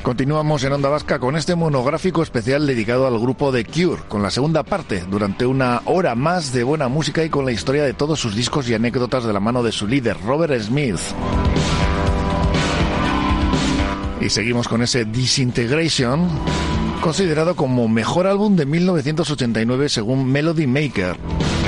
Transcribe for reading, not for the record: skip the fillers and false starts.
Continuamos en Onda Vasca con este monográfico especial dedicado al grupo The Cure, con la segunda parte, durante una hora más de buena música y con la historia de todos sus discos y anécdotas de la mano de su líder, Robert Smith. Y seguimos con ese Disintegration, considerado como mejor álbum de 1989 según Melody Maker.